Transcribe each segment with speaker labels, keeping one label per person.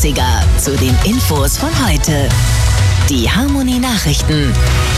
Speaker 1: 80er zu den Infos von heute. Die Harmony Nachrichten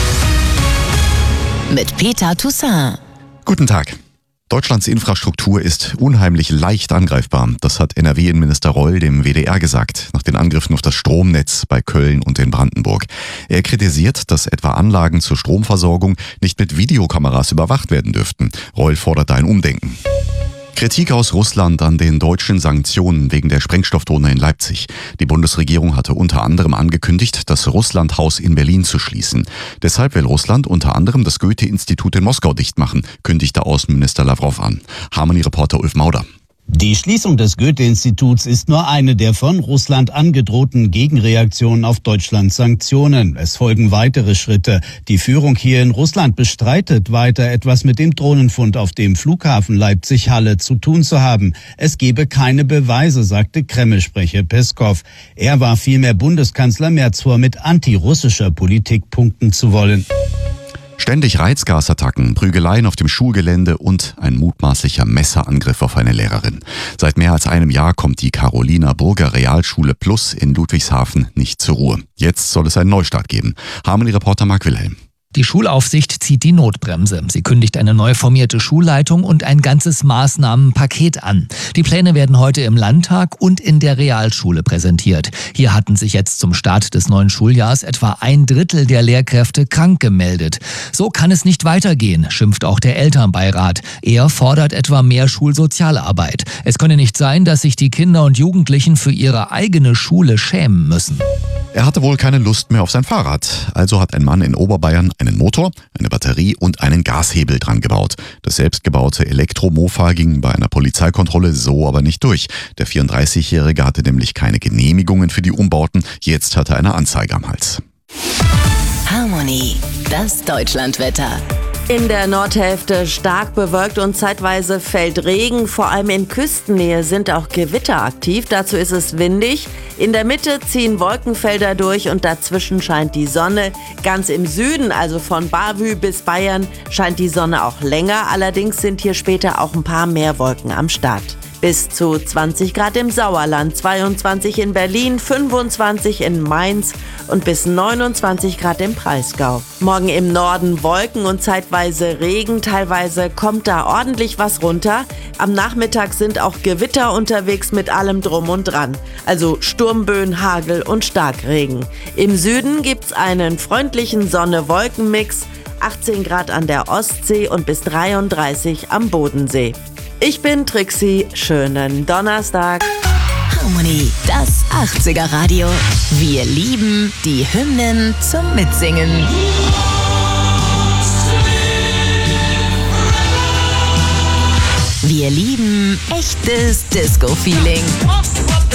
Speaker 1: mit Peter Toussaint.
Speaker 2: Guten Tag. Deutschlands Infrastruktur ist unheimlich leicht angreifbar. Das hat NRW-Innenminister Reul dem WDR gesagt, nach den Angriffen auf das Stromnetz bei Köln und in Brandenburg. Er kritisiert, dass etwa Anlagen zur Stromversorgung nicht mit Videokameras überwacht werden dürften. Reul forderte ein Umdenken. Kritik aus Russland an den deutschen Sanktionen wegen der Sprengstoffdrohne in Leipzig. Die Bundesregierung hatte unter anderem angekündigt, das Russlandhaus in Berlin zu schließen. Deshalb will Russland unter anderem das Goethe-Institut in Moskau dicht machen, kündigte Außenminister Lavrov an. Harmony-Reporter Ulf Mauder.
Speaker 3: Die Schließung des Goethe-Instituts ist nur eine der von Russland angedrohten Gegenreaktionen auf Deutschlands Sanktionen. Es folgen weitere Schritte. Die Führung hier in Russland bestreitet weiter, etwas mit dem Drohnenfund auf dem Flughafen Leipzig-Halle zu tun zu haben. Es gebe keine Beweise, sagte Kreml-Sprecher Peskov. Er warf vielmehr Bundeskanzler Merz vor, mit antirussischer Politik punkten zu wollen.
Speaker 2: Ständig Reizgasattacken, Prügeleien auf dem Schulgelände und ein mutmaßlicher Messerangriff auf eine Lehrerin. Seit mehr als einem Jahr kommt die Carolina Burger Realschule Plus in Ludwigshafen nicht zur Ruhe. Jetzt soll es einen Neustart geben. Harmony-Reporter Marc Wilhelm.
Speaker 4: Die Schulaufsicht zieht die Notbremse. Sie kündigt eine neu formierte Schulleitung und ein ganzes Maßnahmenpaket an. Die Pläne werden heute im Landtag und in der Realschule präsentiert. Hier hatten sich jetzt zum Start des neuen Schuljahrs etwa 1/3 der Lehrkräfte krank gemeldet. So kann es nicht weitergehen, schimpft auch der Elternbeirat. Er fordert etwa mehr Schulsozialarbeit. Es könne nicht sein, dass sich die Kinder und Jugendlichen für ihre eigene Schule schämen müssen.
Speaker 2: Er hatte wohl keine Lust mehr auf sein Fahrrad. Also hat ein Mann in Oberbayern einen Motor, eine Batterie und einen Gashebel dran gebaut. Das selbstgebaute Elektromofa ging bei einer Polizeikontrolle so aber nicht durch. Der 34-Jährige hatte nämlich keine Genehmigungen für die Umbauten. Jetzt hat er eine Anzeige am Hals.
Speaker 1: Harmony, das Deutschlandwetter.
Speaker 5: In der Nordhälfte stark bewölkt und zeitweise fällt Regen. Vor allem in Küstennähe sind auch Gewitter aktiv. Dazu ist es windig. In der Mitte ziehen Wolkenfelder durch und dazwischen scheint die Sonne. Ganz im Süden, also von Bavü bis Bayern, scheint die Sonne auch länger. Allerdings sind hier später auch ein paar mehr Wolken am Start. Bis zu 20 Grad im Sauerland, 22 in Berlin, 25 in Mainz und bis 29 Grad im Breisgau. Morgen im Norden Wolken und zeitweise Regen, teilweise kommt da ordentlich was runter. Am Nachmittag sind auch Gewitter unterwegs mit allem drum und dran. Also Sturmböen, Hagel und Starkregen. Im Süden gibt's einen freundlichen Sonne-Wolken-Mix, 18 Grad an der Ostsee und bis 33 am Bodensee. Ich bin Trixie, schönen Donnerstag.
Speaker 1: Harmony, das 80er Radio. Wir lieben die Hymnen zum Mitsingen. Wir lieben echtes Disco-Feeling.